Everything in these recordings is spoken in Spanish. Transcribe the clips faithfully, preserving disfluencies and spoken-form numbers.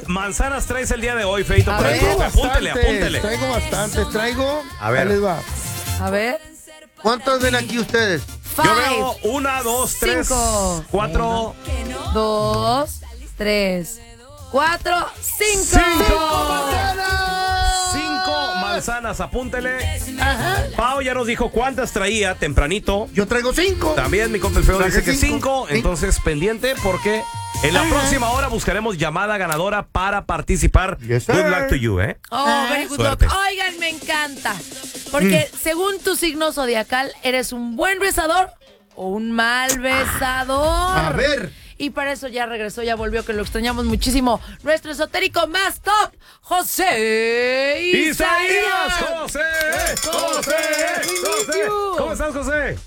manzanas traes el día de hoy, Feito? A Para ver. el profe? Apúntele, apúntele. Traigo bastantes, traigo. A ver. Ahí les va. A ver. ¿Cuántos ven aquí ustedes? Yo veo una, dos, tres, Cinco. cuatro. Dos, tres, cuatro, cinco. ¡Cinco! Cinco manzanas, apúntele. Ajá. Pau ya nos dijo cuántas traía tempranito. Yo traigo cinco. También mi compa el feo Traje dice que cinco. cinco. Entonces, pendiente porque en la próxima hora buscaremos llamada ganadora para participar. Yes, sir. Good luck to you, ¿eh? Oh, very good luck. Suerte. Oigan, me encanta. Porque según tu signo zodiacal, eres un buen besador o un mal besador. A ver. Y para eso ya regresó, ya volvió, que lo extrañamos muchísimo. Nuestro esotérico más top, José ¡Isaías! Isaías. ¡José! ¡José! ¡José! ¿Cómo estás, José?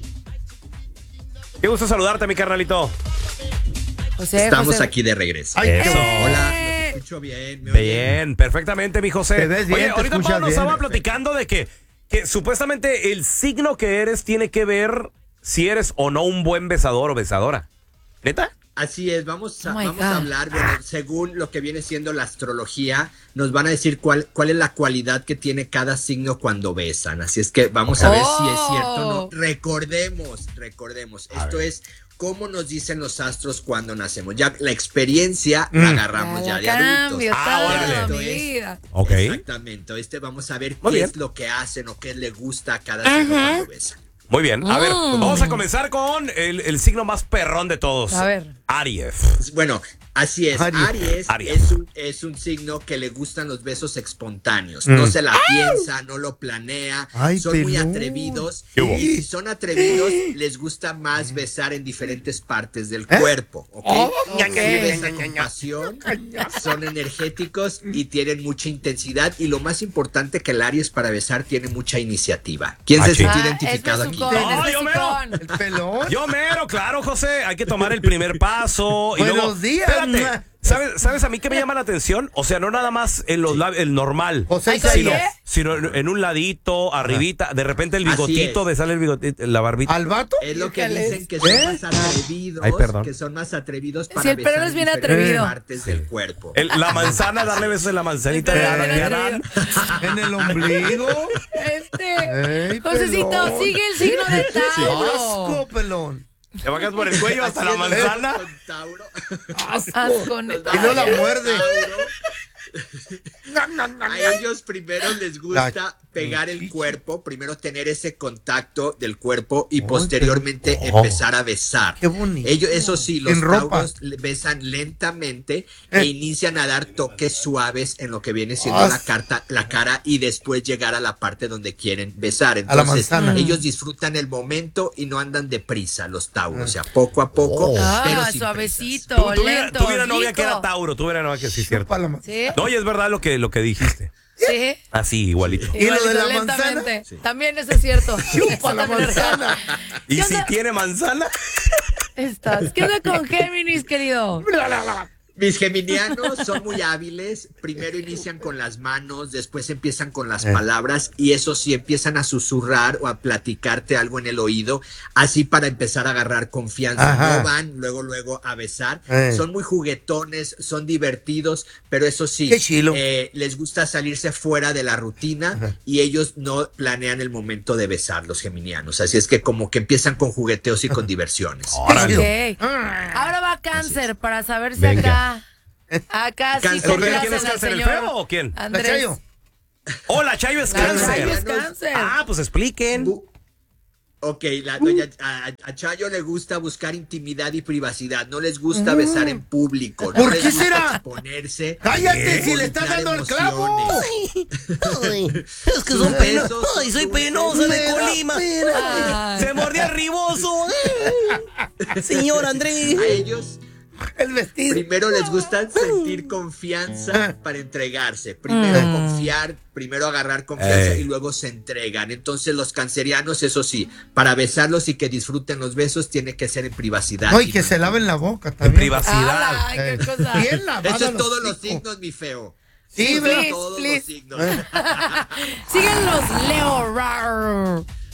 Qué gusto saludarte, mi carnalito. José, Estamos José. aquí de regreso. Ay, Eso. qué- Hola, ¿me escucho bien? ¿Me oyen? Bien, perfectamente, mi José. Te ves bien, Oye, te ahorita escuchas Pau nos bien. estaba platicando de que, que supuestamente el signo que eres tiene que ver si eres o no un buen besador o besadora. ¿Neta? Así es, vamos a, Oh my vamos God. a hablar, bueno, según lo que viene siendo la astrología, nos van a decir cuál, cuál es la cualidad que tiene cada signo cuando besan. Así es que vamos a ver Oh. si es cierto o no. Recordemos, recordemos, esto es cómo nos dicen los astros cuando nacemos. Ya la experiencia la agarramos ya, Cada de adultos. cambio, Ah, toda órale. mi Esto es- vida. Ok. Exactamente, este vamos a ver Muy qué bien. es lo que hacen o qué le gusta a cada signo cuando besan. Muy bien. A ver, Mm. vamos a comenzar con el, el signo más perrón de todos. A ver. Aries. Bueno, así es. Aries. Aries, Aries. Es, un, es un signo que le gustan los besos espontáneos. No se la piensa, no lo planea. Ay, son muy pelón. atrevidos. ¿Qué hubo? Y si son atrevidos, les gusta más besar en diferentes partes del cuerpo. ¿Ok? ok. Sí besan con pasión, son energéticos y tienen mucha intensidad. Y lo más importante que el Aries para besar tiene mucha iniciativa. ¿Quién Ah, se sí. sintió Ah, identificado este es aquí? un con, No, este yo es un mero. con. ¿El pelón? Yo mero, claro, José. Hay que tomar el primer paso. Y Buenos luego, días. Espérate. ¿Sabes, ¿Sabes a mí qué me llama la atención? O sea, no nada más en los lab- el normal. José Ay, Sino, Isaías. sino en en un ladito, arribita, de repente el Así bigotito, es. de sale el bigotito, la barbita. ¿Al vato? Es lo que Híjales. dicen que son ¿Eh? más atrevidos, Ay, perdón. que son más atrevidos para Sí, el perro besar es en bien diferentes atrevido. partes del cuerpo. El- la manzana, darle besos en la manzanita. El de perro es bien Adrián. atrevido. ¿En el ombligo? Este. Ey, Josecito, pelón. sigue el signo de Tauro. Asco, pelón. Te bajas por el cuello hasta la Así es, manzana. con Tauro. Asco, neta. Y no la muerde. A ellos primero les gusta pegar el cuerpo, primero tener ese contacto del cuerpo y Ay, posteriormente pero- empezar a besar. Qué bonito. Ellos, eso sí, los En ropa. tauros le- besan lentamente Eh. e inician a dar toques suaves en lo que viene siendo la, Ah. carta, la cara y después llegar a la parte donde quieren besar. la Entonces, manzana. ellos disfrutan el momento y no andan deprisa los tauros, o sea, poco a poco, Oh. pero Ah, sin suavecito, Tu- tuviera, lento, tuviera novia que era rico. Tauro, tuviera novia que sí, cierto. Chupa la ma- ¿Sí? No, y es verdad lo que, lo que dijiste. Sí. Así, igualito. ¿Y lo de la Igualito, manzana? lentamente. También eso es cierto. Chupa la manzana. ¿Y ¿Qué si onda? tiene manzana? Estás. ¿Qué onda con Géminis, querido? Mis geminianos son muy hábiles, primero inician con las manos, después empiezan con las Eh. palabras y eso sí, empiezan a susurrar o a platicarte algo en el oído, así para empezar a agarrar confianza. Ajá. No van luego, luego a besar. Eh. Son muy juguetones, son divertidos, pero eso sí, Qué chilo. eh, les gusta salirse fuera de la rutina Ajá. y ellos no planean el momento de besar, los geminianos. Así es que como que empiezan con jugueteos y con diversiones. Órale. Ok. Ahora va Cáncer para saber si Venga. acá. Acá sí Cáncer. ¿Por qué? complacen ¿Quién es al cáncer, el señor feo o quién? ¿La Andrés. Chayo? Oh, la Chayo es La cáncer. Chayo es Cáncer. Ah, pues expliquen. Bu- Ok, la doña a, a Chayo le gusta buscar intimidad y privacidad, no les gusta besar en público, no ¿Por les qué gusta será? exponerse. ¡Cállate eh, si le estás involucrar dando el clavo! emociones. Es que Sus besos, Ay, soy sus penosa de besos. Colima. Ay. Se mordía riboso. Señor Andrés. A ellos El vestido. primero les gusta sentir confianza para entregarse, primero Mm. confiar, primero agarrar confianza Ey. y luego se entregan. Entonces los cancerianos, eso sí, para besarlos y que disfruten los besos tiene que ser en privacidad. No, y que se laven la boca En también. privacidad. Ay, qué Eh, cosa. Bien lavada Eso es los todos los hocico. signos, mi feo. Sí, Eso es ¿verdad? Please, todos please. los signos. Siguen los Leo. Rar.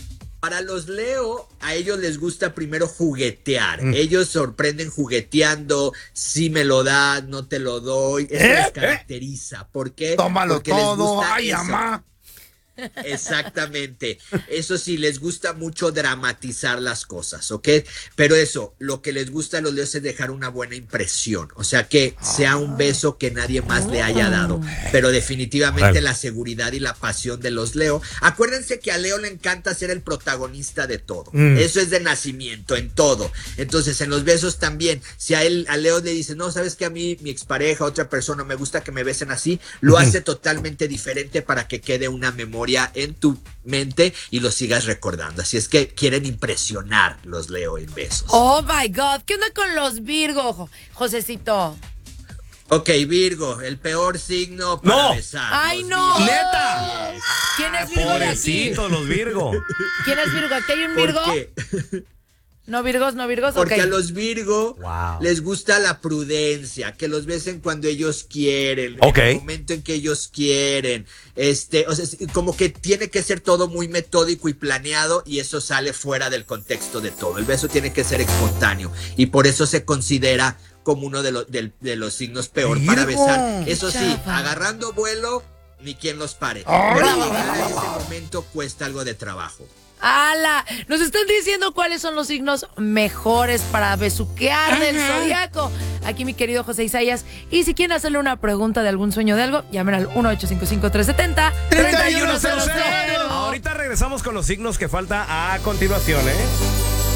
Para los Leo, a ellos les gusta primero juguetear. Mm. Ellos sorprenden jugueteando, si me lo das, no te lo doy. Eso ¿Eh? les caracteriza. ¿Por qué? Tómalo Porque les todo. gusta Ay, eso. mamá. Exactamente. Eso sí, les gusta mucho dramatizar las cosas, ¿ok? Pero eso, lo que les gusta a los Leos es dejar una buena impresión. O sea, que sea un beso que nadie más le haya dado. Pero definitivamente Vale. la seguridad y la pasión de los Leo. Acuérdense que a Leo le encanta ser el protagonista de todo. Mm. Eso es de nacimiento, en todo. Entonces, en los besos también. Si a él, a Leo le dice, no, sabes que a mí, mi expareja, otra persona, me gusta que me besen así, lo hace totalmente diferente para que quede una memoria en tu mente y lo sigas recordando. Así es que quieren impresionar los Leo en besos. Oh my God, ¿qué onda con los Virgo, Jo- Josecito? Ok, Virgo, el peor signo para No. besar. ¡Ay, los no! Virgos. ¡Neta! ¿Quién es Virgo de aquí? Pobrecitos los Virgo. ¿Quién es Virgo? ¿Aquí hay un ¿Por Virgo? qué? ¿No Virgos, no Virgos? Porque Ok. a los Virgo Wow. les gusta la prudencia, que los besen cuando ellos quieren, Ok. en el momento en que ellos quieren. Este, o sea, es como que tiene que ser todo muy metódico y planeado y eso sale fuera del contexto de todo. El beso tiene que ser espontáneo y por eso se considera como uno de, los del- de los signos peor para Virgo. besar. Eso sí, Chafa. agarrando vuelo, ni quien los pare. Ay. Pero llegar a ese momento cuesta algo de trabajo. ¡Hala! Nos están diciendo cuáles son los signos mejores para besuquear del zodiaco. Aquí mi querido José Isaías. Y si quieren hacerle una pregunta de algún sueño de algo, llamen al uno ocho cinco cinco, tres siete cero, tres uno cero cero. Ahorita regresamos con los signos que falta a continuación, ¿eh?